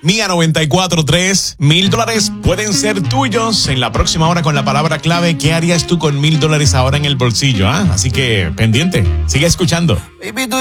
Mía 94.3. $1,000 pueden ser tuyos en la próxima hora con la palabra clave. ¿Qué harías tú con $1,000 ahora en el bolsillo? Así que pendiente, sigue escuchando. Baby,